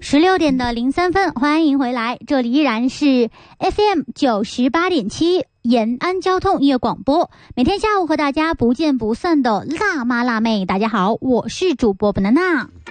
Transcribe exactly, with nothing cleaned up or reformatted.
十六点的零三分，欢迎回来，这里依然是 F M 九十八点七延安交通音乐广播，每天下午和大家不见不散的辣妈辣妹。大家好，我是主播 banana。